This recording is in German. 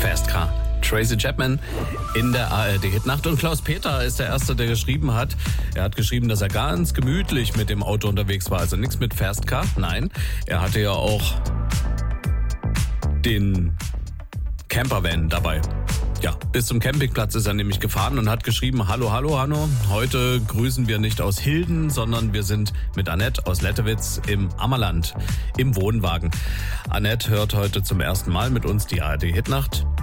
Fast Car. Tracy Chapman in der ARD-Hitnacht. Und Klaus Peter ist der Erste, der geschrieben hat. Er hat geschrieben, dass er ganz gemütlich mit dem Auto unterwegs war. Also nichts mit Fast Car. Nein, er hatte ja auch den Campervan dabei. Ja, bis zum Campingplatz ist er nämlich gefahren und hat geschrieben, hallo Hanno, heute grüßen wir nicht aus Hilden, sondern wir sind mit Annette aus Lettewitz im Ammerland im Wohnwagen. Annette hört heute zum ersten Mal mit uns die ARD-Hitnacht.